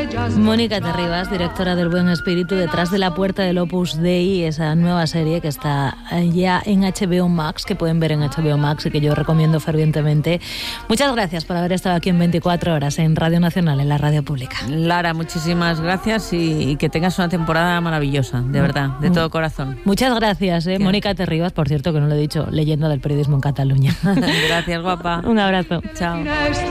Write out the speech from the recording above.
Mónica Terribas, directora del Buen Espíritu, detrás de la puerta del Opus Dei, esa nueva serie que está ya en HBO Max, que pueden ver en HBO Max y que yo recomiendo fervientemente. Muchas gracias por haber estado aquí en 24 horas en Radio Nacional, en la radio pública. Lara, muchísimas gracias y que tengas una temporada maravillosa, de verdad, de todo corazón. Muchas gracias, Mónica Terribas, por cierto, que no lo he dicho, leyenda del periodismo en Cataluña. Gracias, guapa. Un abrazo. Chao.